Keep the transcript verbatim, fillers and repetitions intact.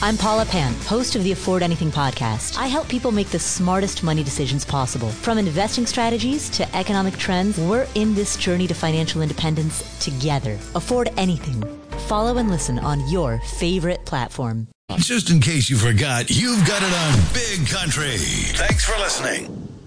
I'm Paula Pan, host of the Afford Anything podcast. I help people make the smartest money decisions possible. From investing strategies to economic trends, we're in this journey to financial independence together. Afford Anything. Follow and listen on your favorite platform. Just in case you forgot, you've got it on Big Country. Thanks for listening.